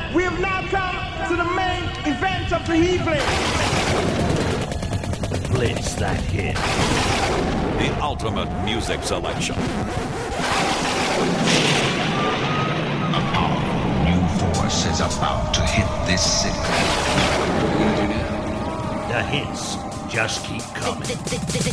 We have now come to the main event of the evening. Blitz that hit. The ultimate music selection. A powerful new force is about to hit this city. What are you gonna do now? The hits just keep coming.